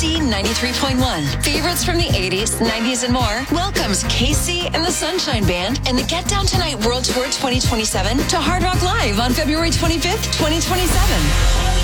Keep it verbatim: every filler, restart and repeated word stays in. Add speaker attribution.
Speaker 1: Z ninety-three point one. Favorites from the eighties, nineties, and more welcomes Casey and the Sunshine Band and the Get Down Tonight World Tour twenty twenty-seven to Hard Rock Live on February twenty-fifth, twenty twenty-seven.